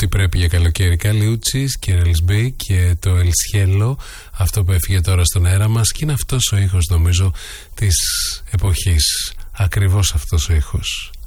πρέπει για καλοκαίρι. Καλιούτσης και Ρελσμπή και το Ελσιέλο, αυτό που έφυγε τώρα στον αέρα μας, και είναι αυτός ο ήχος νομίζω της εποχής. Ακριβώς αυτός ο ήχος.